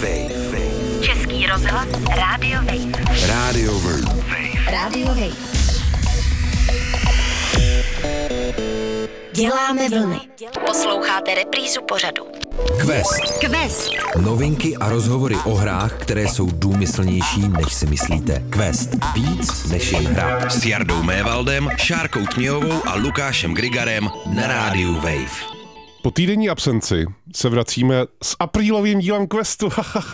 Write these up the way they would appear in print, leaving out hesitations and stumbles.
Wave. Český rozhlas Radio Wave. Radio Wave. Radio Wave. Děláme vlny. Posloucháte reprízu pořadu. Quest. Novinky a rozhovory o hrách, které jsou důmyslnější, než si myslíte. Quest. Víc než jen hra. S Jardou Mévaldem, Šárkou Tměhovou a Lukášem Grigarem na rádiu Wave. Po týdenní absenci se vracíme s aprílovým dílem Questu.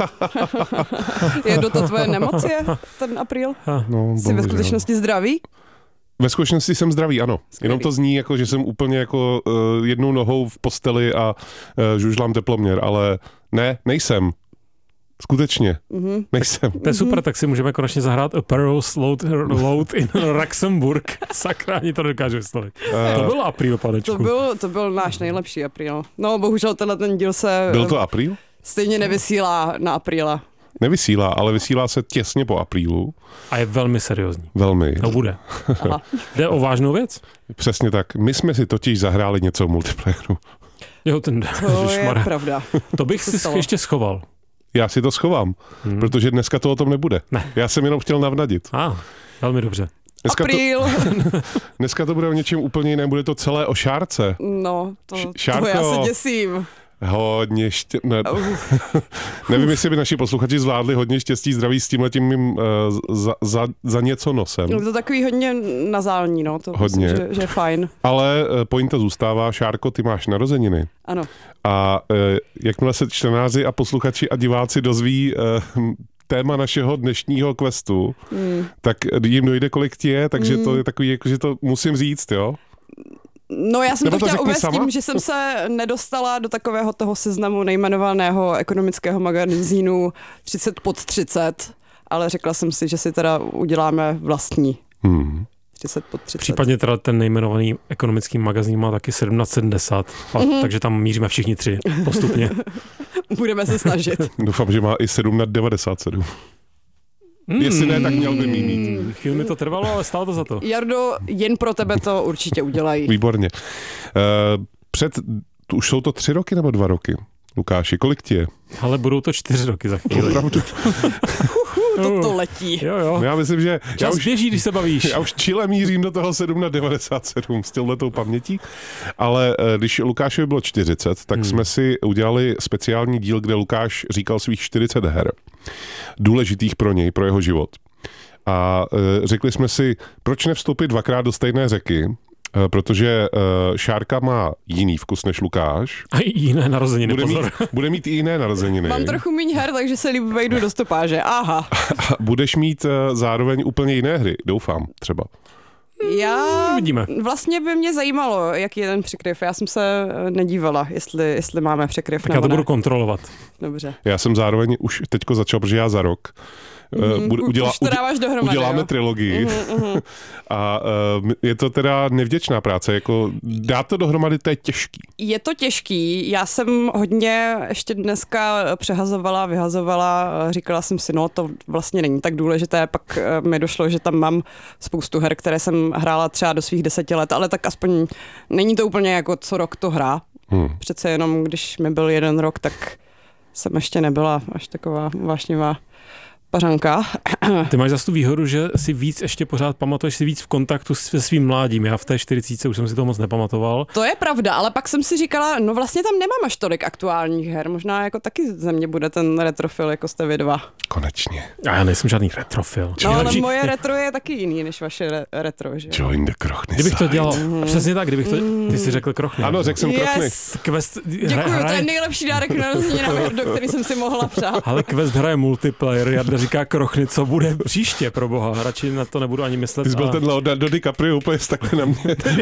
Je to tvoje nemoc, je ten apríl? No, Jsi ve skutečnosti zdravý? Ve skutečnosti jsem zdravý, ano. Skvělý. Jenom to zní jako, že jsem úplně jako jednou nohou v posteli a žužlám teploměr, ale ne, nejsem. Skutečně, nejsem. To je super, tak si můžeme konečně zahrát A Perilous Load in Luxemburg. Sakra, ani to dokážu vyslovit. To byl apríl, panečku. To byl náš nejlepší apríl. No, bohužel ten díl se Byl to apríl? stejně nevysílá na apríla. Nevysílá, ale vysílá se těsně po aprílu. A je velmi seriózní. Velmi. To bude. Jde o vážnou věc? Přesně tak. My jsme si totiž zahráli něco v multiplayeru. Jo, To je pravda. To bych si stalo? ještě schoval. Já si to schovám, protože dneska to o tom nebude. Ne. Já jsem jenom chtěl navnadit. Velmi dobře. Apríl. Dneska to bude o něčem úplně jiném, bude to celé o Šárce. No, to Šárko. já se děsím. Hodně Nevím, jestli by naši posluchači zvládli hodně štěstí, zdraví s tímhletím mým za něco nosem. Je to takový hodně nazální, no. To Hodně. myslím, že je fajn. Ale pointa zůstává, Šárko, ty máš narozeniny. Ano. A jakmile se čtenáři a posluchači a diváci dozví téma našeho dnešního questu, tak jim dojde, kolik ti je, takže to je takový, jako, že to musím říct, jo? No já jsem Nebo to chtěla řekni uvést sama? tím, že jsem se nedostala do takového toho seznamu nejmenovaného ekonomického magazínu 30 pod 30, ale řekla jsem si, že si teda uděláme vlastní 30 pod 30. Případně teda ten nejmenovaný ekonomický magazín má taky 1770, takže tam míříme všichni tři postupně. Budeme se snažit. Doufám, že má i 7 nad 97. Jestli ne, tak měl by mít. Chvíli mi to trvalo, ale stálo to za to. Jardo, jen pro tebe to určitě udělají. Výborně. Už jsou to 3 roky nebo 2 roky? Lukáši, kolik ti je? Ale budou to 4 roky za chvíli. Opravdu. To letí. Jo. Já myslím, že Čas běží, když se bavíš. já už čile mířím do toho 7 na 97 s touhletou pamětí, ale když Lukášovi bylo 40, tak jsme si udělali speciální díl, kde Lukáš říkal svých 40 her, důležitých pro něj, pro jeho život. A řekli jsme si, proč nevstoupit 2krát do stejné řeky, protože Šárka má jiný vkus než Lukáš. A i jiné narozeniny, Bude mít i jiné narozeniny. Mám trochu míň her, takže se líbí vejdu do stopáže. Aha. A budeš mít zároveň úplně jiné hry, doufám, třeba. Já Vidíme. Vlastně by mě zajímalo, jaký je ten překryv. Já jsem se nedívala, jestli máme překryv Tak nebo já to ne. budu kontrolovat. Dobře. Já jsem zároveň už teďko začal, protože já za rok Už to dáváš dohromady, uděláme jo? trilogii. A je to teda nevděčná práce. Jako dát to dohromady, to je těžký. Je to těžký. Já jsem hodně ještě dneska přehazovala, vyhazovala. Říkala jsem si, no to vlastně není tak důležité. Pak mi došlo, že tam mám spoustu her, které jsem hrála třeba do svých 10 let, ale tak aspoň není to úplně jako co rok to hrá. Přece jenom, když mi byl 1 rok, tak jsem ještě nebyla až taková vášnivá pařanka. Ty máš zase tu výhodu, že si víc ještě pořád pamatuješ, si víc v kontaktu se svým mládím. Já v té 40 už jsem si to moc nepamatoval. To je pravda, ale pak jsem si říkala, no vlastně tam nemám až tolik aktuálních her. Možná jako taky ze mě bude ten retrofil, jako jste vy dva. Konečně. A já nejsem žádný retrofil. No ale moje retro je taky jiný než vaše retro, že? Join the Krochny. Kdybych to dělal, přesně tak, kdybych to, ty jsi řekl Krochny. Ano, řekl jsem Krochny. Yes. Quest Děkuju, to je nejlepší dárek na narozeninám, do který jsem si mohla přát. Ale Quest hraje multiplayer, Jarda říká Krochny, co bude příště, pro boha, radši na to nebudu ani myslet. Ty jsi byl ten Leonardo DiCaprio úplně takhle na mě.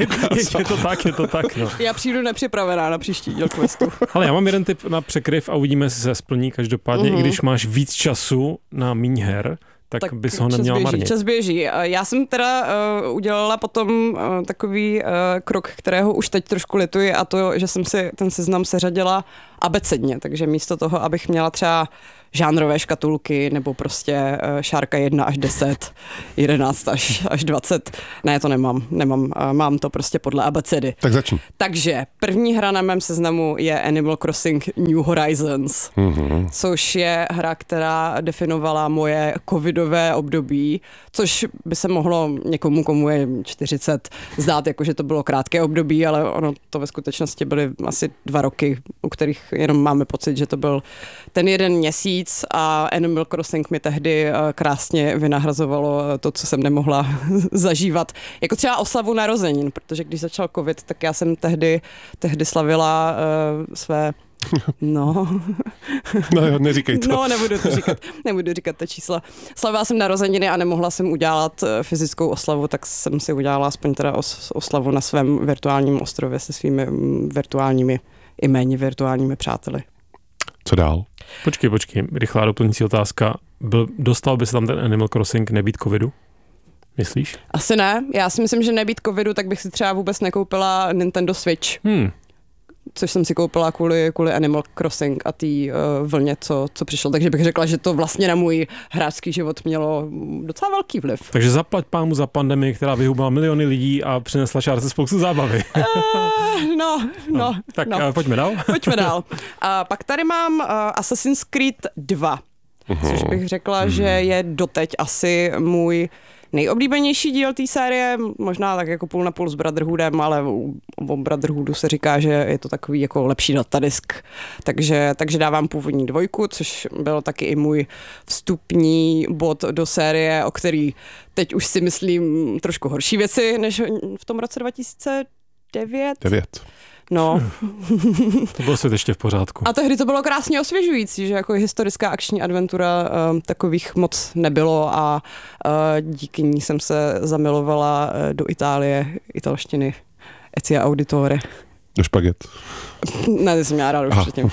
Je to tak, no. Já přijdu nepřipravená na příští díl Questu. Ale já mám jeden tip na překryv a uvidíme, jestli se splní každopádně, i když máš víc času na míň her, tak bys ho neměla marnit. Čas běží. Já jsem teda udělala potom takový krok, kterého už teď trošku lituji, a to, že jsem si ten seznam seřadila abecedně, takže místo toho, abych měla třeba žánrové škatulky, nebo prostě šárka 1 až 10, 11 až 20. Ne, to nemám. Mám to prostě podle abecedy. Tak začni. Takže první hra na mém seznamu je Animal Crossing New Horizons, což je hra, která definovala moje covidové období, což by se mohlo někomu, komu je 40, zdát, jako že to bylo krátké období, ale ono to ve skutečnosti byly asi 2 roky, u kterých jenom máme pocit, že to byl ten jeden měsíc a Animal Crossing mi tehdy krásně vynahrazovalo to, co jsem nemohla zažívat. Jako třeba oslavu narozenin, protože když začal covid, tak já jsem tehdy slavila své... No jo, neříkej to. No, nebudu říkat ta čísla. Slavila jsem narozeniny a nemohla jsem udělat fyzickou oslavu, tak jsem si udělala aspoň teda oslavu na svém virtuálním ostrově se svými virtuálními i méně virtuálními přáteli. Co dál? Počkej, rychlá doplňující otázka. Dostal by se tam ten Animal Crossing nebýt covidu? Myslíš? Asi ne. Já si myslím, že nebýt covidu, tak bych si třeba vůbec nekoupila Nintendo Switch. Což jsem si koupila kvůli Animal Crossing a té vlně, co přišlo. Takže bych řekla, že to vlastně na můj hráčský život mělo docela velký vliv. Takže zaplať pámu za pandemii, která vyhubala miliony lidí a přinesla šárce spoustu zábavy. Tak pojďme dál. Pojďme dál. A pak tady mám Assassin's Creed 2, což bych řekla, že je doteď asi můj nejoblíbenější díl té série, možná tak jako půl na půl s Brotherhoodem, ale o Brotherhoodu se říká, že je to takový jako lepší datadisk. Takže dávám původní 2, což byl taky i můj vstupní bod do série, o který teď už si myslím trošku horší věci, než v tom roce 2009. 9. No. To bylo svět ještě v pořádku. A tehdy to bylo krásně osvěžující, že jako historická akční adventura takových moc nebylo a díky ní jsem se zamilovala do Itálie, italštiny, Ezio Auditore. Do špaget. Ne, jsem já rád už předtím.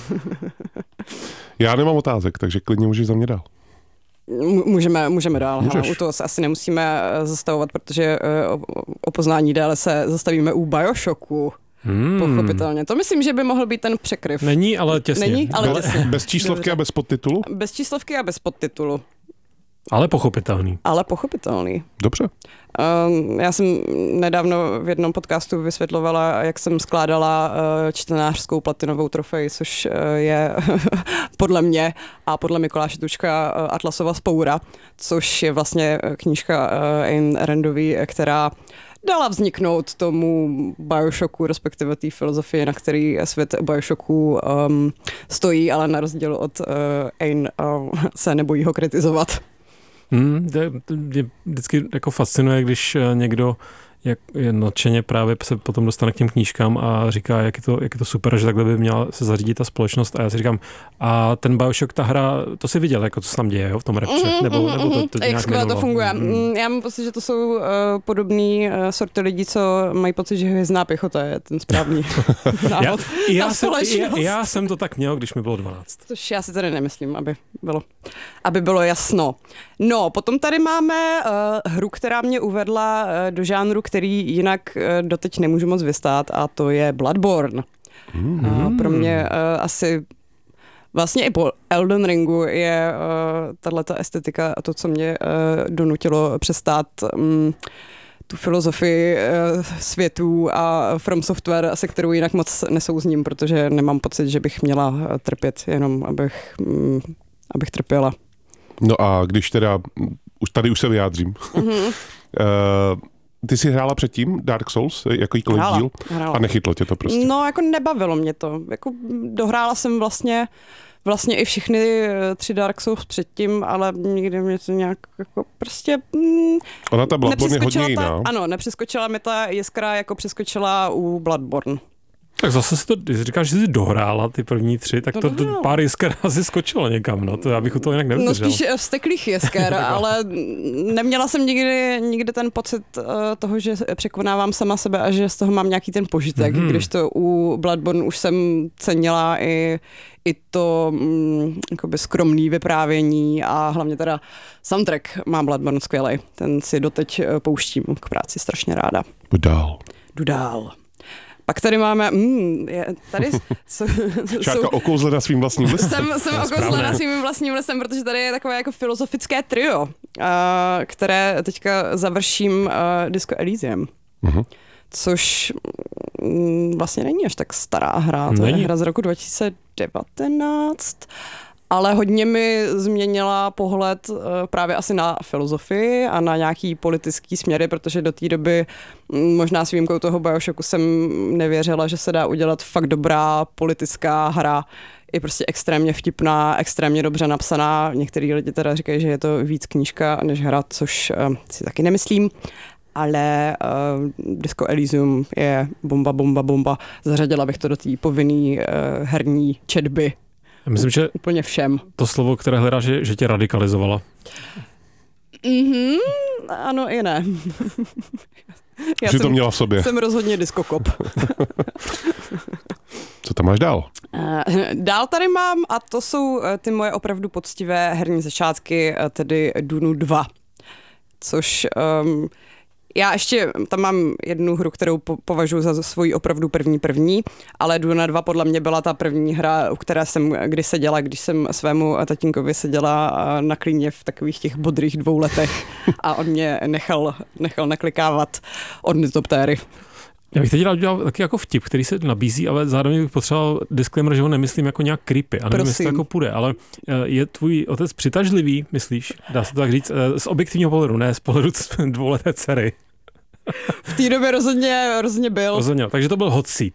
Já nemám otázek, takže klidně můžeš za mě dál. Můžeme dál. U toho se asi nemusíme zastavovat, protože o poznání déle se zastavíme u BioShocku. Pochopitelně. To myslím, že by mohl být ten překryv. Není, ale těsně. Bez číslovky a bez podtitulu? Bez číslovky a bez podtitulu. Ale pochopitelný. Dobře. Já jsem nedávno v jednom podcastu vysvětlovala, jak jsem skládala čtenářskou platinovou trofej, což je podle mě a podle Mikuláše Tučka Atlasova Spoura, což je vlastně knížka Ayn Randový, která dala vzniknout tomu BioShocku, respektive té filozofii, na který svět BioShocku stojí, ale na rozdíl od Ayn se nebojí ho kritizovat. Mě vždycky jako fascinuje, když někdo jak je nadšeně právě se potom dostane k těm knížkám a říká, jak je to super, že takhle by měla se zařídit ta společnost. A já si říkám, a ten BioShock, ta hra, to si viděl, jako co se tam děje, jo, v tom repře? Nebo to jak skvěle to funguje. Já mám pocit, že to jsou podobný sorty lidí, co mají pocit, že Hvězdná pěchota je ten správný návod na společnost. Já jsem to tak měl, když mi bylo 12. Což já si tady nemyslím, aby bylo jasno. No, potom tady máme hru, která mě uvedla do žánru, který jinak doteď nemůžu moc vystát, a to je Bloodborne. Pro mě asi vlastně i po Elden Ringu je tato estetika a to, co mě donutilo přestát tu filozofii světů a From Software, se kterou jinak moc nesouzním, protože nemám pocit, že bych měla trpět, jenom abych trpěla. No a když teda, už se vyjádřím, ty jsi hrála předtím Dark Souls, jakýkoliv díl? Hrála. A nechytlo tě to prostě? No, jako nebavilo mě to. Jako dohrála jsem vlastně i všechny 3 Dark Souls předtím, ale nikdy mě to nějak jako prostě... Ona ta Bloodborne je hodně jiná. Ano, nepřeskočila mi ta jiskra, jako přeskočila u Bloodborne. Tak zase si to, když říkáš, že jsi dohrála ty první 3, tak to pár jisker asi skočilo někam, no to já bych u toho jinak nevydržel. No spíš vzteklých jisker, ale neměla jsem nikdy ten pocit toho, že překonávám sama sebe a že z toho mám nějaký ten požitek, když to u Bloodborne už jsem cenila i to jakoby skromný vyprávění a hlavně teda soundtrack má Bloodborne skvělej. Ten si doteď pouštím k práci strašně ráda. Jdu dál. Pak tady máme, tady Šárka okouzlena svým vlastním listem. Jsem okouzlena svým vlastním listem, protože tady je takové jako filozofické trio, které teďka završím Disco Elysium. Což vlastně není až tak stará hra, to je hra z roku 2019, ale hodně mi změnila pohled právě asi na filozofii a na nějaký politický směry, protože do té doby možná s výjimkou toho Bioshocku jsem nevěřila, že se dá udělat fakt dobrá politická hra, je prostě extrémně vtipná, extrémně dobře napsaná. Některý lidi teda říkají, že je to víc knížka než hra, což si taky nemyslím. Ale Disco Elysium je bomba. Zařadila bych to do té povinný herní četby. Myslím, že úplně všem. To slovo, které hledáš, že tě radikalizovala. Ano i ne. Že to měla v sobě. Jsem rozhodně diskokop. Co tam máš dál? Dál tady mám, a to jsou ty moje opravdu poctivé herní začátky, tedy Dunu 2. Což já ještě tam mám jednu hru, kterou považuji za svoji opravdu první, ale Duna 2 podle mě byla ta první hra, u které jsem kdy seděla, když jsem svému tatínkovi seděla na klíně v takových těch bodrých 2 letech a on mě nechal naklikávat ornitoptéry. Já bych teď dělal taky jako vtip, který se nabízí, ale zároveň bych potřeboval disclaimer, že ho nemyslím jako nějak creepy. A nevím, jestli to jako půjde, ale je tvůj otec přitažlivý, myslíš? Dá se to tak říct, z objektivního pohledu, ne z pohledu 2leté dcery. V té době rozhodně byl. Rozhodně, takže to byl hot seat.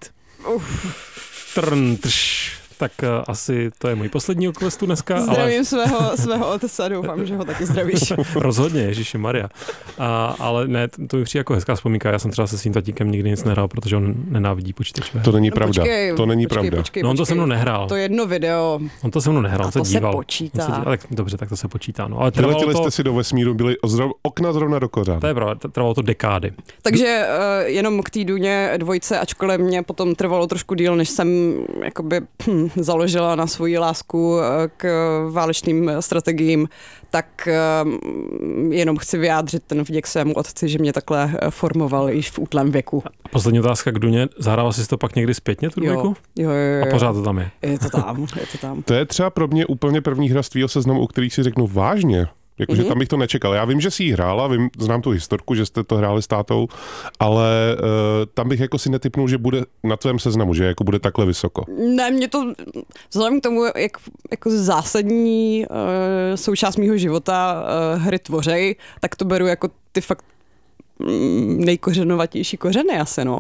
Tak asi to je můj poslední questu dneska. Zdravím svého otce, doufám, že ho taky zdravíš. Rozhodně, Ježišimaria. Ale ne, to mi přijde jako hezká vzpomínka. Já jsem třeba se svým tatínkem nikdy nic nehrál, protože on nenávidí počítačové. To není pravda. To není pravda. No on to se mnou nehrál. To jedno video. On to se mnou nehrál, on se díval. Se počítá. Dobře, tak to se počítá. No. Ale vyletěli jste si do vesmíru, byli okna zrovna do kořán. To je pravda, trvalo to dekády. Takže jenom k té Duně 2, ačkoliv mě potom trvalo trošku díl, než jsem jakoby založila na svoji lásku k válečným strategiím, tak jenom chci vyjádřit ten vděk svému otci, že mě takhle formoval již v útlém věku. A poslední otázka k Duně. Zahrával jsi to pak někdy zpětně, tu dvojku? Jo. A pořád to tam je? Je to tam. To je třeba pro mě úplně první hra z tvýho seznamu, u kterých si řeknu vážně. Jakože tam bych to nečekal. Já vím, že jsi jí hrála, znám tu historku, že jste to hráli s tátou, ale tam bych jako si netipnul, že bude na tvém seznamu, že jako bude takhle vysoko. Ne, mě to vzhledem k tomu, jak jako zásadní součást mýho života hry tvořej, tak to beru jako ty fakt nejkořenovatější kořeny asi, no.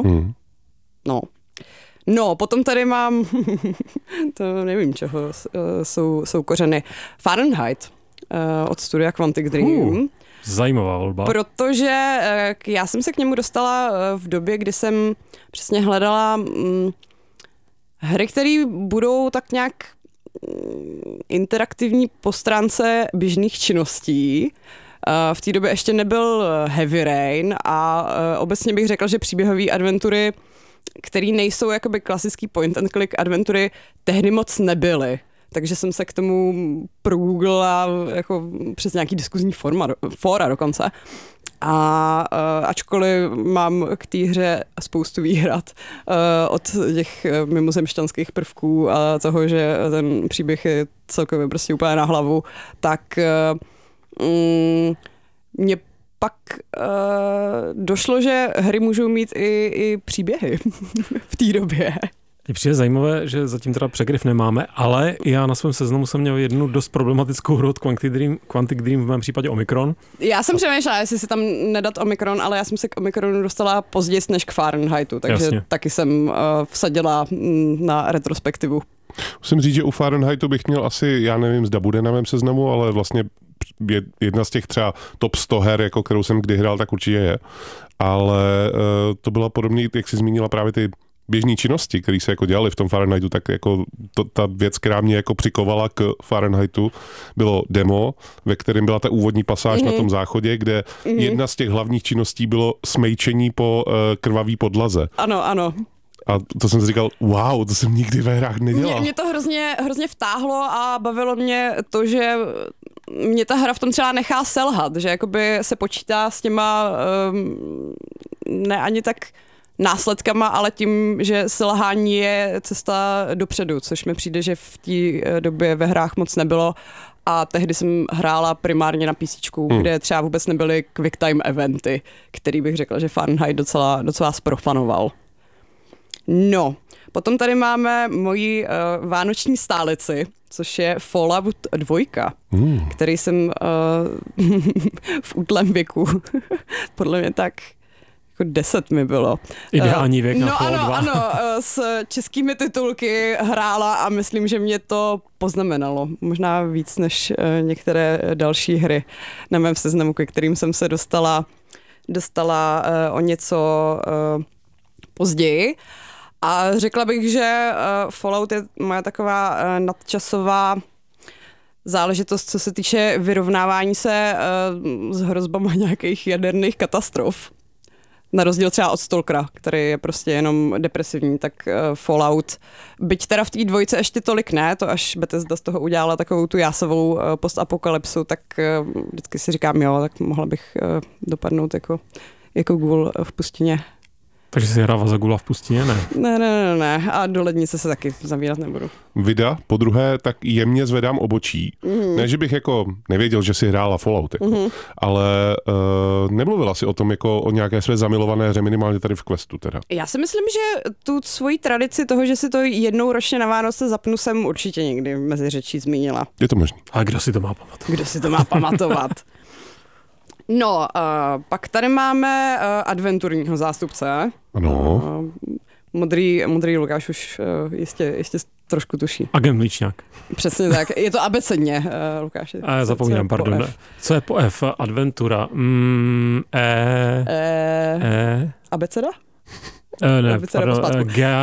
No, potom tady mám, to nevím, čeho jsou kořeny, Fahrenheit. Od studia Quantic Dream. Zajímavá volba. Protože já jsem se k němu dostala v době, kdy jsem přesně hledala hry, které budou tak nějak interaktivní po stránce běžných činností. V té době ještě nebyl Heavy Rain a obecně bych řekla, že příběhové adventury, které nejsou jakoby klasický point and click adventury, tehdy moc nebyly. Takže jsem se k tomu progooglila jako přes nějaký diskuzní fóra dokonce. A ačkoliv mám k té hře spoustu výhrad od těch mimozemšťanských prvků a toho, že ten příběh je celkově prostě úplně na hlavu, tak mě pak došlo, že hry můžou mít i příběhy v té době. Mně přijde zajímavé, že zatím teda překryv nemáme, ale já na svém seznamu jsem měl jednu dost problematickou hru od Quantic Dream, v mém případě Omikron. Já jsem přemýšlela, jestli si tam nedat Omikron, ale já jsem se k Omikronu dostala později než k Fahrenheitu, takže taky jsem vsadila na retrospektivu. Musím říct, že u Fahrenheitu bych měl asi, já nevím, zda bude na mém seznamu, ale vlastně jedna z těch třeba top 100 her, jako kterou jsem kdy hrál, tak určitě je. Ale to bylo podobně, jak jsi zmínila právě ty běžné činnosti, které se jako dělaly v tom Fahrenheitu, tak jako ta věc, která mě jako přikovala k Fahrenheitu, bylo demo, ve kterém byla ta úvodní pasáž na tom záchodě, kde jedna z těch hlavních činností bylo smejčení po krvavý podlaze. Ano. A to jsem si říkal, wow, to jsem nikdy ve hrách nedělal. Mě to hrozně vtáhlo a bavilo mě to, že mě ta hra v tom třeba nechá selhat, že jakoby se počítá s těma ne ani tak následkama, ale tím, že selhání je cesta dopředu, což mi přijde, že v té době ve hrách moc nebylo. A tehdy jsem hrála primárně na PCčku, kde třeba vůbec nebyly quick time eventy, který bych řekla, že Fahrenheit docela sprofanoval. No, potom tady máme moji vánoční stálici, což je Fallout 2, který jsem v útlém věku, podle mě tak jako 10 mi bylo. Ideální věk na Fallout 2. Ano, s českými titulky hrála a myslím, že mě to poznamenalo. Možná víc než některé další hry na mém seznamu, ke kterým jsem se dostala o něco později. A řekla bych, že Fallout je moje taková nadčasová záležitost, co se týče vyrovnávání se s hrozbama nějakých jaderných katastrof. Na rozdíl třeba od Stalkera, který je prostě jenom depresivní, tak Fallout, byť teda v té dvojce ještě tolik ne, to až Bethesda z toho udělala takovou tu jásavou postapokalypsu, tak vždycky si říkám, jo, tak mohla bych dopadnout jako gůl v pustině. Takže si hrála za gula v pustině, ne? Ne. A do lednice se taky zavírat nebudu. Vida, po druhé, tak jemně zvedám obočí. Ne, že bych jako nevěděl, že si hrála Fallout, ale nemluvila si o tom jako o nějaké své zamilované hře, minimálně tady v Questu teda. Já si myslím, že tu svoji tradici toho, že si to jednou ročně na Vánoce zapnu, jsem určitě někdy mezi řečí zmínila. Je to možné. A kdo si to má pamatovat? No, pak tady máme adventurního zástupce. Ano. Modrý Lukáš už jistě trošku tuší. Agent Mlíčňák. Přesně tak. Je to abecedně, Lukáš. A zapomínám, pardon. Co je po F? Adventura. Abeceda? Ne, pardon.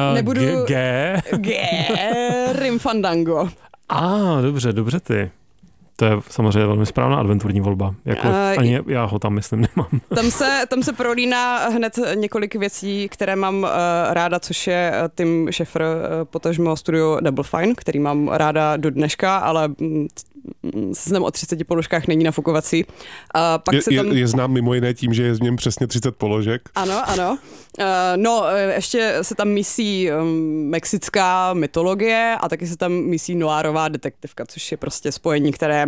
G. Grim Fandango. Dobře ty. To je samozřejmě velmi správná adventurní volba. Ani já ho tam, myslím, nemám. Tam se prolíná hned několik věcí, které mám ráda, což je Tim Schafer, potažmo studio Double Fine, který mám ráda do dneška, ale seznam o 30 položkách není nafukovací. Je znám mimo jiné tím, že je v něm přesně 30 položek. Ano. Ještě se tam mísí mexická mytologie a taky se tam mísí noárová detektivka, což je prostě spojení, které...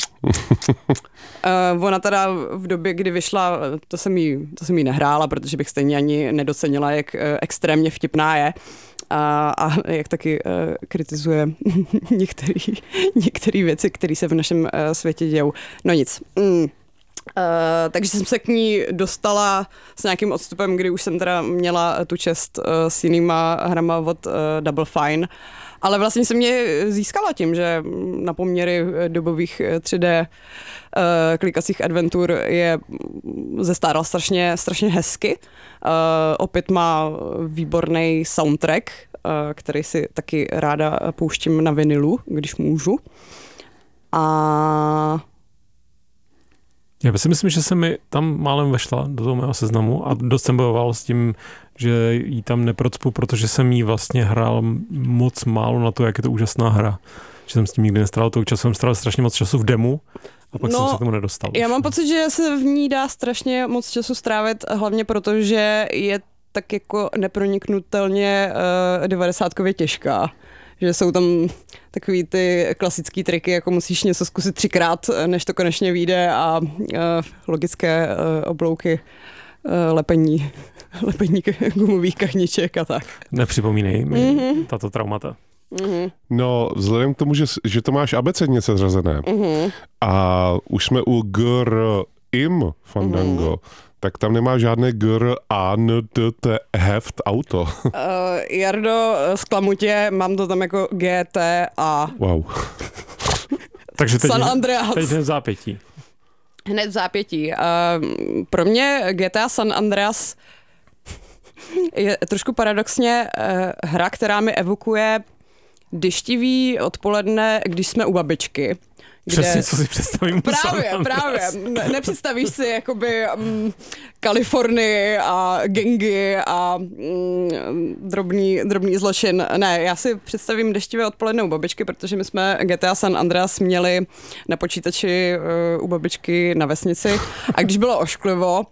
Ona teda v době, kdy vyšla, to jsem jí nehrála, protože bych stejně ani nedocenila, jak extrémně vtipná je. A jak taky kritizuje některé věci, které se v našem světě dějou. No nic. Takže jsem se k ní dostala s nějakým odstupem, kdy už jsem teda měla tu čest s jinýma hrama od Double Fine. Ale vlastně se mě získala tím, že na poměry dobových 3D klikacích adventur je zestárla strašně hezky. Opět má výborný soundtrack, který si taky ráda pouštím na vinilu, když můžu. Já si myslím, že se mi tam málem vešla do toho mého seznamu a dost jsem bojoval s tím, že jí tam neprocpu, protože jsem jí vlastně hrál moc málo na to, jak je to úžasná hra. Že jsem s tím nikdy nestrávil tolik času, jsem strávil strašně moc času v demu a pak jsem se k tomu nedostal. Já mám pocit, že se v ní dá strašně moc času strávit, hlavně protože je tak jako neproniknutelně 90kově těžká. Že jsou tam takový ty klasický triky, jako musíš něco zkusit 3krát, než to konečně vyjde a logické oblouky, lepení gumových kahniček a tak. Nepřipomínej mi tato traumata. No, vzhledem k tomu, že to máš abecedně seřazené a už jsme u Im Fandango, tak tam nemá žádné heft auto. Jardo, zklamu tě, mám to tam jako GTA. Wow. Takže teď San Andreas. Teď v zápětí. Hned v zápětí. Pro mě GTA San Andreas je trošku paradoxně hra, která mi evokuje deštivý odpoledne, když jsme u babičky. Přesně, co si představím. Právě. Nepředstavíš si jakoby Kalifornii a gangy a drobný zločin. Ne, já si představím deštivé odpoledne u babičky, protože my jsme GTA San Andreas měli na počítači u babičky na vesnici a když bylo ošklivo,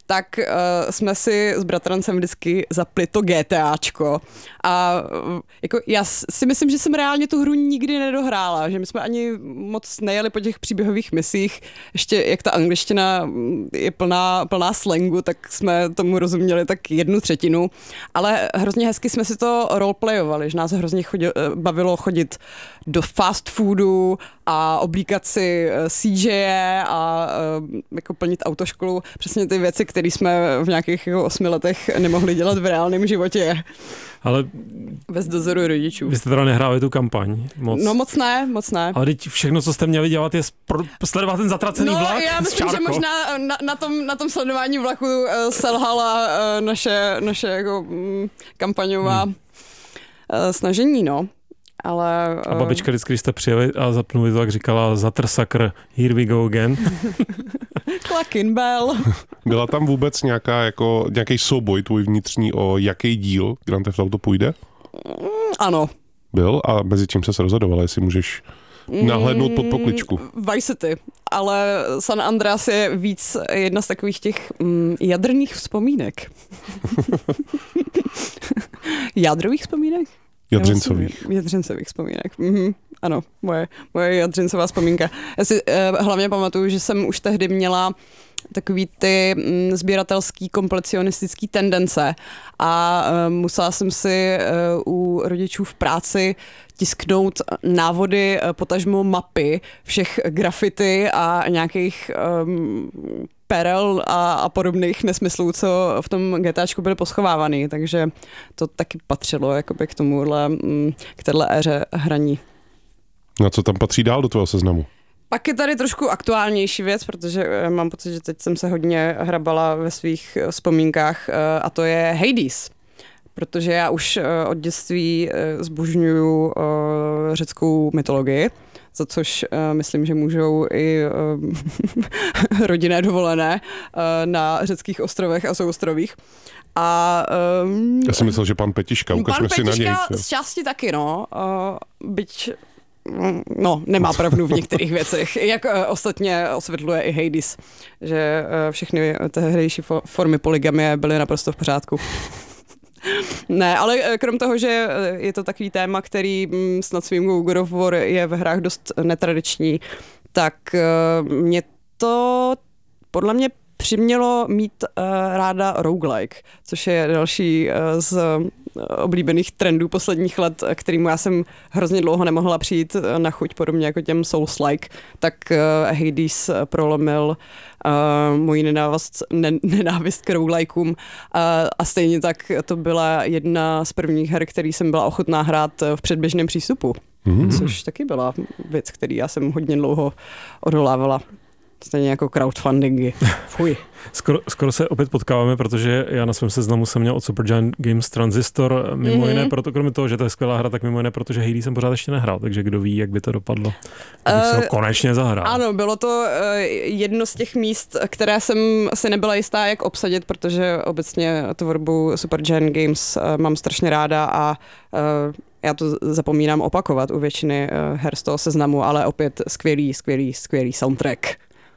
tak jsme si s bratrancem vždycky zapli to GTAčko. A jako já si myslím, že jsem reálně tu hru nikdy nedohrála, že my jsme ani moc nejeli po těch příběhových misích. Ještě jak ta angličtina je plná slangu, tak jsme tomu rozuměli tak 1/3. Ale hrozně hezky jsme si to roleplayovali, že nás hrozně bavilo chodit do fast foodu a oblíkat si CJ a jako plnit autoškolu. Přesně ty věci, které jsme v nějakých jako 8 letech nemohli dělat v reálném životě. Ale bez dozoru rodičů. Vy jste teda nehráli tu kampaň moc. No moc ne. Ale teď všechno, co jste měli dělat, je sledovat ten zatracený vlak. No já myslím, že možná na tom sledování vlaku selhala naše jako kampaňová snažení, no. Ale, a babička vždycky, když jste přijeli a zapnuli to, tak říkala zatrsakr, here we go again. Klakin bell. Byla tam vůbec nějaký souboj tvůj vnitřní o jaký díl Grand Theft Auto půjde? Ano. Byl a mezi čím se rozhodovala, jestli můžeš nahlédnout pod pokličku. Vice City, ale San Andreas je víc jedna z takových těch jadrných vzpomínek. Jádrových vzpomínek? Jadřincových vzpomínek. Ano, moje jadřincová vzpomínka. Já si hlavně pamatuju, že jsem už tehdy měla takový ty sběratelský komplecionistický tendence a musela jsem si u rodičů v práci tisknout návody, potažmo mapy všech grafity a nějakých perel a podobných nesmyslů, co v tom GTAčku byly poschovávaný, takže to taky patřilo jakoby k téhle éře hraní. No a co tam patří dál do tvého seznamu? Pak je tady trošku aktuálnější věc, protože mám pocit, že teď jsem se hodně hrabala ve svých vzpomínkách a to je Hades. Protože já už od dětství zbožňuju řeckou mytologii, za což myslím, že můžou i rodinné dovolené na řeckých ostrovech a souostrovích. Já jsem myslel, že pan Petiška, ukažme si na něj. Pan Petiška z části taky, no. Byť nemá pravdu v některých věcech, jak ostatně osvětluje i Hades, že všechny tehdejší formy polygamie byly naprosto v pořádku. Ne, ale krom toho, že je to takový téma, který snad svým God of War je ve hrách dost netradiční, tak mě to podle mě přimělo mít ráda roguelike, což je další z oblíbených trendů posledních let, kterýmu já jsem hrozně dlouho nemohla přijít na chuť, podobně jako těm Souls-like, tak Hades prolomil moji nenávist k roguelikeům a stejně tak to byla jedna z prvních her, který jsem byla ochotná hrát v předběžném přístupu, což taky byla věc, který já jsem hodně dlouho odolávala. Stejně jako crowdfundingy. Fuj. Skoro se opět potkáváme, protože já na svém seznamu jsem měl od Supergiant Games Transistor, mimo jiné, proto kromě toho, že to je skvělá hra, tak mimo jiné, protože Hades jsem pořád ještě nehrál, takže kdo ví, jak by to dopadlo. Kdybych se ho konečně zahrál. Ano, bylo to jedno z těch míst, které jsem si nebyla jistá, jak obsadit, protože obecně tvorbu Supergiant Games mám strašně ráda a já to zapomínám opakovat u většiny her z toho seznamu, ale opět skvělý soundtrack.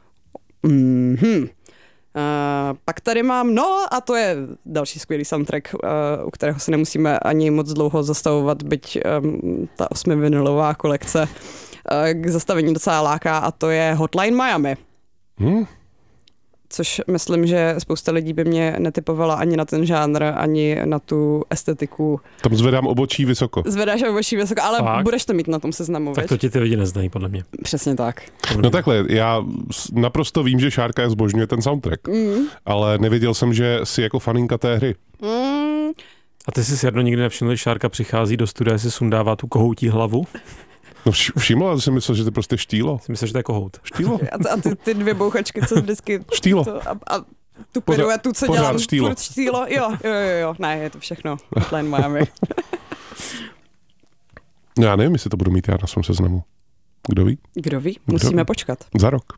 Pak tady mám, a to je další skvělý soundtrack, u kterého se nemusíme ani moc dlouho zastavovat, byť ta 8vinilová kolekce k zastavení docela láká, a to je Hotline Miami. Což myslím, že spousta lidí by mě netypovala ani na ten žánr, ani na tu estetiku. Tam zvedám obočí vysoko. Zvedáš obočí vysoko, ale tak. Budeš to mít na tom seznamu. Tak to ti ty lidi neznají, podle mě. Přesně tak. No takhle, já naprosto vím, že Šárka zbožňuje ten soundtrack, ale nevěděl jsem, že jsi jako faninka té hry. A ty jsi si jedno nikdy nevšiml, že Šárka přichází do studia, si sundává tu kohoutí hlavu? No všiml, ale jsem myslel, že to je prostě štýlo. Jsi myslel, že to je kohout. Štýlo. A ty dvě bouchačky, co vždycky... Štýlo. A tu piruetu, co dělám. Štýlo. Furt štýlo. Jo. Ne, je to všechno. Hotline Miami. No já nevím, jestli to budu mít já na svém seznamu. Kdo ví? Musíme počkat. Za rok.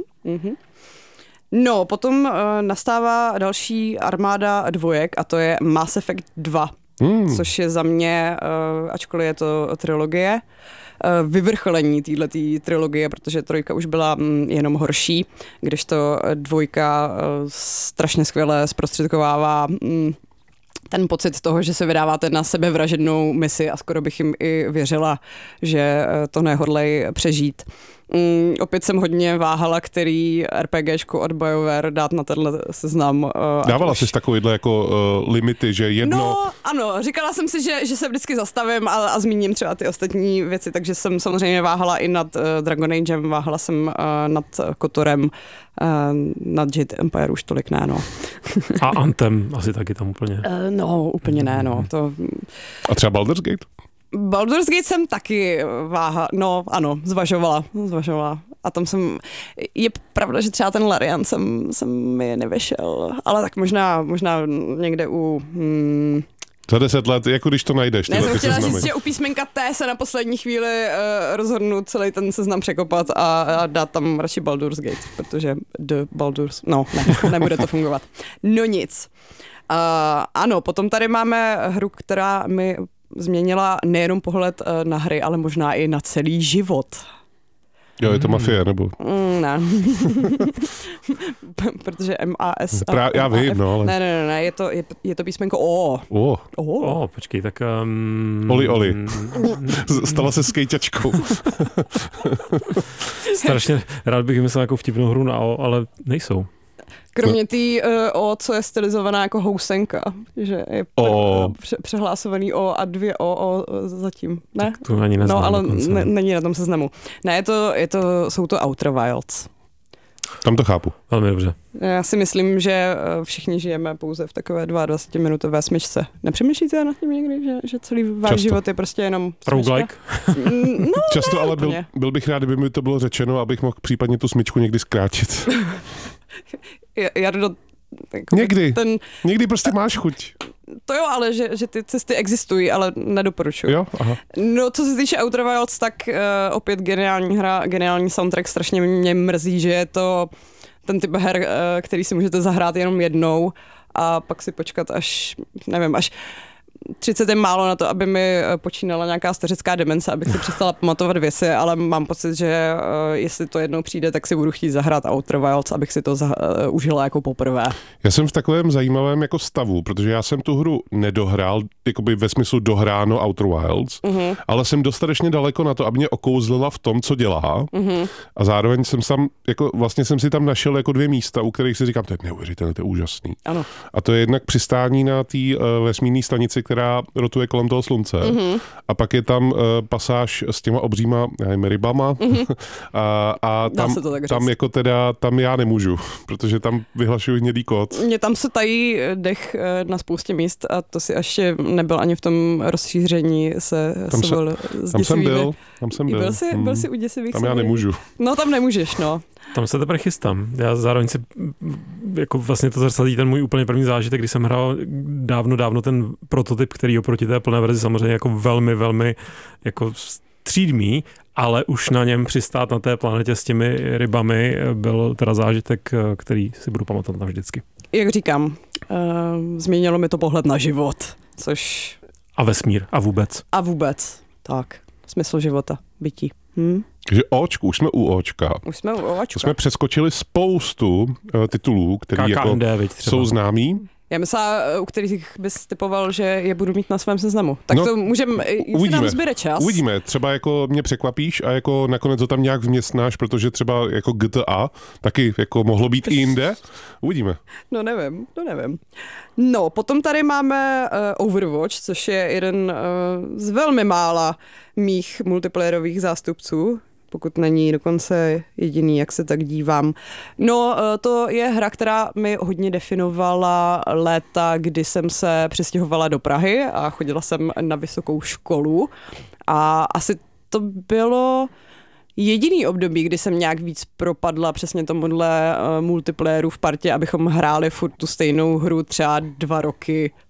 No, potom nastává další armáda dvojek a to je Mass Effect 2. což je za mě, ačkoliv je to trilogie, vyvrcholení této trilogie, protože 3 už byla jenom horší, kdežto 2 strašně skvěle zprostředkovává ten pocit toho, že se vydáváte na sebevražednou misi a skoro bych jim i věřila, že to nehodlej přežít. Opět jsem hodně váhala, který RPGčku od BioWare dát na tenhle seznam. Dávala jsi takovýhle jako limity, že jedno... No, ano, říkala jsem si, že se vždycky zastavím a zmíním třeba ty ostatní věci, takže jsem samozřejmě váhala i nad Dragon Agem, váhala jsem nad KOTORem, nad Jade Empire už tolik ne, no. A Anthem asi taky tam úplně. No, úplně ne, no. To... A třeba Baldur's Gate? Baldur's Gate jsem taky zvažovala. A tam je pravda, že třeba ten Larian jsem mi nevyšel, ale tak možná někde u... Za 10 let, jako když to najdeš. Ne, jsem chtěla říct, že u písmenka T se na poslední chvíli rozhodnu celý ten seznam překopat a dát tam radši Baldur's Gate, protože Baldur's... No, nebude to fungovat. No nic. Ano, potom tady máme hru, která mi změnila nejenom pohled na hry, ale možná i na celý život. Jo, je to Mafie, nebo? Ne. Protože MAS. Já vím, no, ale... Ne, je to písmenko O. Počkej, tak... Oli. Stala se skejťačkou. Strašně rád bych myslel jako vtipnou hru na O, ale nejsou. Kromě té O, co je stylizovaná jako housenka, že je přehlásovaný O a 2 O zatím, ne? Tak to ani neznám. No, ale není na tom seznamu. Ne, jsou to Outer Wilds. Tam to chápu. Velmi dobře. Já si myslím, že všichni žijeme pouze v takové 22-minutové smyčce. Nepřemýšlíte nad tím někdy, že celý váš život je prostě jenom smyčka? Roguelike? No, často, ne, ale byl bych rád, kdyby mi to bylo řečeno, abych mohl případně tu smyčku někdy zkrátit. Jardo, někdy prostě máš chuť. To jo, ale že ty cesty existují, ale nedoporučuji. Jo? Aha. No, co se týče Outer Wilds, tak opět geniální hra, geniální soundtrack, strašně mě mrzí, že je to ten typ her, který si můžete zahrát jenom jednou a pak si počkat až 30 je málo na to, aby mi počínala nějaká stařická demence, abych si přestala pamatovat věci, ale mám pocit, že jestli to jednou přijde, tak si budu chtít zahrát Outer Wilds, abych si to užila jako poprvé. Já jsem v takovém zajímavém jako stavu, protože já jsem tu hru nedohrál, jakoby ve smyslu dohráno Outer Wilds, ale jsem dostatečně daleko na to, aby mě okouzlila v tom, co dělá. A zároveň jsem si tam našel jako 2 místa, u kterých si říkám, to je neuvěřitelné, to je úžasný. Ano. A to je jednak přistání na té vesmírné stanici, která rotuje kolem toho slunce. A pak je tam pasáž s těma obříma rybama. A tam jako teda, tam já nemůžu, protože tam vyhlašuju hnědý kód. Mně tam se tají dech na spoustě míst a to si ještě nebyl ani v tom rozšíření Tam jsem byl. Byl jsi u děsivých? Tam já nemůžu. No tam nemůžeš, no. Tam se teprve chystám. Já zároveň si jako vlastně to zrcadlí ten můj úplně první zážitek, když jsem hrál dávno ten prototyp, který oproti té plné verzi samozřejmě jako velmi, velmi jako střídmý, ale už na něm přistát na té planetě s těmi rybami byl teda zážitek, který si budu pamatovat navždycky. Jak říkám, změnilo mi to pohled na život, což... A vesmír. A vůbec. Tak. Smysl života. Bytí. Takže Očku, už jsme u Očka. Už jsme přeskočili spoustu titulů, které jako jsou známý. Já myslím, u kterých bys typoval, že je budu mít na svém seznamu. Tak to můžeme, jestli nám zbyde čas. Uvidíme, třeba jako mě překvapíš a jako nakonec to tam nějak vměstnáš, protože třeba jako GTA taky jako mohlo být i jinde. Uvidíme. No nevím. No, potom tady máme Overwatch, což je jeden z velmi mála mých multiplayerových zástupců, pokud není dokonce jediný, jak se tak dívám. No, to je hra, která mi hodně definovala léta, kdy jsem se přestěhovala do Prahy a chodila jsem na vysokou školu a asi to bylo jediný období, kdy jsem nějak víc propadla přesně tomuhle multiplayeru v partě, abychom hráli furt tu stejnou hru třeba 2 roky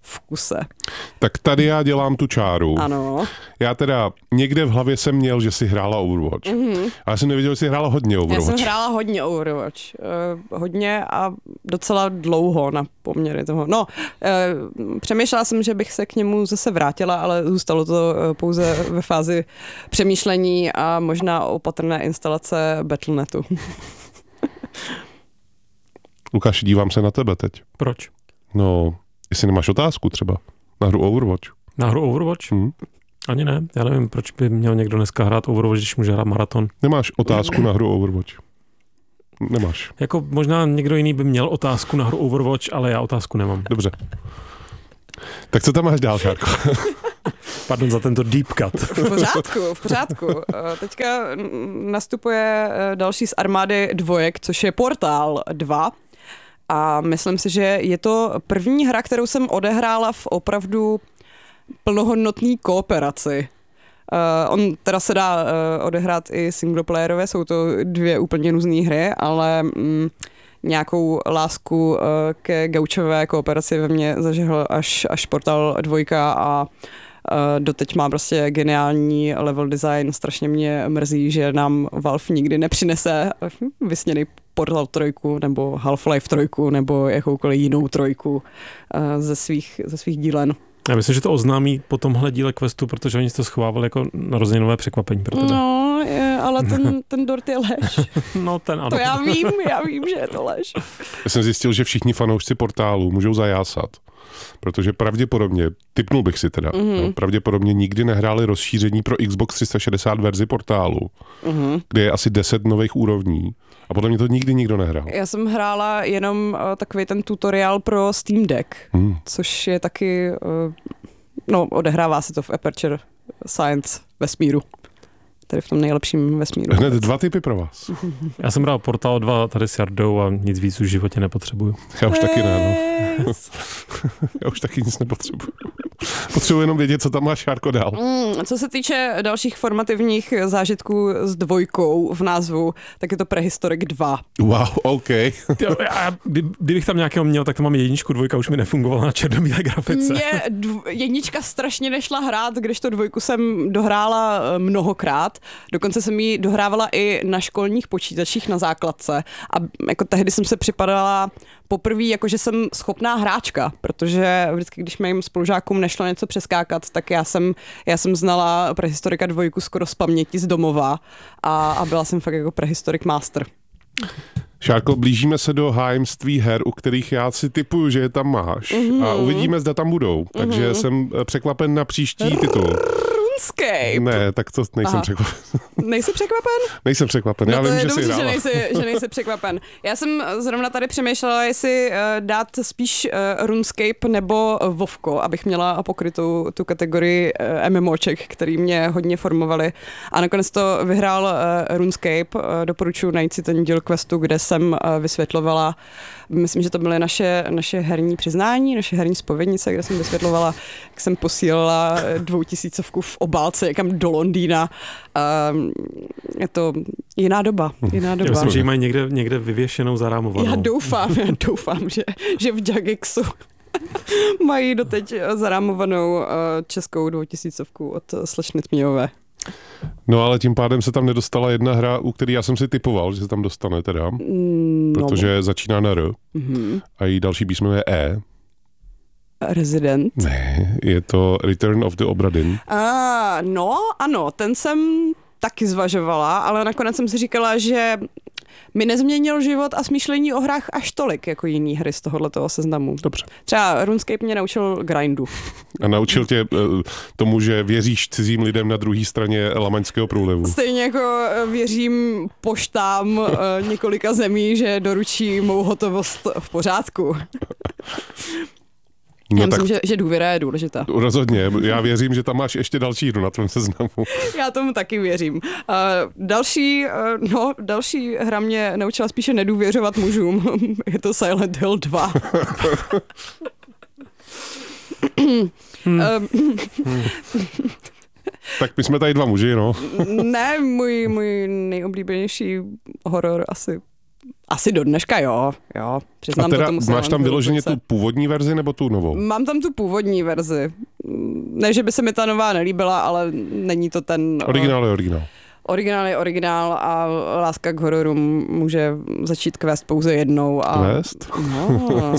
v kuse. Tak tady já dělám tu čáru. Ano. Já teda někde v hlavě jsem měl, že si hrála Overwatch. A já jsem nevěděl, že si hrála hodně Overwatch. Já jsem hrála hodně Overwatch. Hodně a docela dlouho na poměry toho. No, přemýšlela jsem, že bych se k němu zase vrátila, ale zůstalo to pouze ve fázi přemýšlení a možná opatrné instalace Battle.netu. Lukáši, dívám se na tebe teď. Proč? No, jestli nemáš otázku třeba na hru Overwatch. Na hru Overwatch? Ani ne. Já nevím, proč by měl někdo dneska hrát Overwatch, když může hrát maraton. Nemáš otázku na hru Overwatch? Nemáš. Jako možná někdo jiný by měl otázku na hru Overwatch, ale já otázku nemám. Dobře. Tak co tam máš dál, Šárko? Pardon za tento deep cut. V pořádku. Teďka nastupuje další z armády dvojek, což je Portal 2. A myslím si, že je to první hra, kterou jsem odehrála v opravdu plnohodnotné kooperaci. On teda se dá odehrát i singleplayerově, jsou to dvě úplně různé hry, ale nějakou lásku ke gaučové kooperaci ve mně zažehl až Portal 2 a doteď má prostě geniální level design. Strašně mě mrzí, že nám Valve nikdy nepřinese vysněný Portal 3 nebo Half-Life 3 nebo jakoukoliv jinou trojku ze svých dílen. Já myslím, že to oznámí po tomhle díle questu, protože oni to schovávali jako narozeninové překvapení pro tebe. No, ale ten dort je lež. No, ten ano. To já vím, že je to lež. Já jsem zjistil, že všichni fanoušci Portálu můžou zajásat, protože pravděpodobně, tipnul bych si teda, pravděpodobně nikdy nehráli rozšíření pro Xbox 360 verzi Portálu, kde je asi 10 nových úrovní. A podle mě to nikdy nikdo nehrál. Já jsem hrála jenom takový ten tutoriál pro Steam Deck, což je taky, odehrává se to v Aperture Science vesmíru. Tady v tom nejlepším vesmíru. Hned 2 tipy pro vás. Já jsem hrál Portal 2 tady s Jardou a nic víc už v životě nepotřebuju. Já už taky ne, no. Já už taky nic nepotřebuju. Potřebuji jenom vědět, co tam máš, Šárko, dál. Co se týče dalších formativních zážitků s 2 v názvu, tak je to Prehistoric 2. Wow, OK. Kdybych tam nějakého měl, tak to mám 1, 2 už mi nefungovala na černobílé grafice. Mně 1 strašně nešla hrát, když to 2 jsem dohrála mnohokrát. Dokonce jsem ji dohrávala i na školních počítačích na základce. A jako tehdy jsem se připadala poprvé, jakože jsem schopná hráčka, protože vždycky, když mým spolužákům nešlo něco přeskákat, tak já jsem znala Prehistorika 2 skoro z paměti z domova a byla jsem fakt jako Prehistoric master. Šárko, blížíme se do hájemství her, u kterých já si tipuju, že je tam máš. A uvidíme, zda tam budou. Takže jsem překvapen na příští titul. RuneScape. Ne, tak to nejsem překvapen. Nejsi překvapen? Nejsem překvapen, já vím, že jsi hrála. Že nejsi překvapen. Já jsem zrovna tady přemýšlela, jestli dát spíš RuneScape nebo Vovko, abych měla pokrytou tu kategorii MMOček, který mě hodně formovali. A nakonec to vyhrál RuneScape. Doporučuji najít si ten díl questu, kde jsem vysvětlovala, myslím, že to byly naše herní přiznání, naše herní zpovědnice, kde jsem vysvětlovala, jak jsem posílala 2000 v obálce někam do Londýna. Je to jiná doba. Já myslím, že ji mají někde vyvěšenou, zarámovanou. Já doufám, že v Jagixu mají doteď zarámovanou českou 2000 od slečny Tmíjové. No ale tím pádem se tam nedostala jedna hra, u který já jsem si typoval, že se tam dostane teda, protože začíná na R a její další písmeno je E. Resident? Ne, je to Return of the Obra Dinn. No, ano, ten jsem taky zvažovala, ale nakonec jsem si říkala, že mi nezměnil život a smýšlení o hrách až tolik, jako jiný hry z tohoto seznamu. Dobře. Třeba RuneScape mě naučil grindu. A naučil tě tomu, že věříš cizím lidem na druhé straně Lamaňského průlivu. Stejně jako věřím poštám několika zemí, že doručí mou hotovost v pořádku. Já myslím, že důvěra je důležitá. Rozhodně. Já věřím, že tam máš ještě další hru na tvém seznamu. Já tomu taky věřím. Další hra mě naučila spíše nedůvěřovat mužům. Je to Silent Hill 2. Tak my jsme tady 2 muži, no. Ne, můj nejoblíbenější horor asi Asi do dneška jo. Přiznám, a teda to máš tam vyloženě tu původní verzi nebo tu novou? Mám tam tu původní verzi. Ne, že by se mi ta nová nelíbila, ale není to ten... Originál je originál. Originál je originál a láska k hororům může začít kvést pouze jednou. Kvést? No.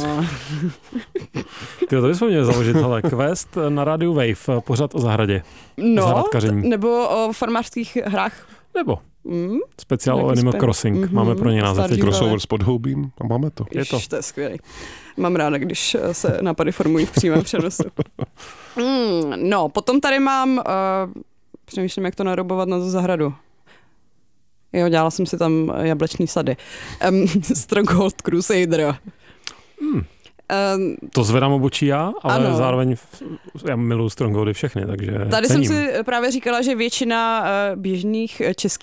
To bychom měli založit, hele, Quest na rádiu Wave, pořad o zahradě. Zahradkaření. Nebo o farmářských hrách. Nebo speciál o Animal Crossing. Máme pro ně název. Crossover s podhoubím a máme to. To je skvělý. Mám ráda, když se nápady formují v přímém přenosu. No, potom tady mám... Přemýšlím, jak to narobovat na tu zahradu. Jo, dělala jsem si tam jablečný sady. Stronghold Crusader. To zvedám obočí já, ale ano. Zároveň já miluji Strongholdy všechny, takže tady cením. jsem si právě říkala, že většina běžných českých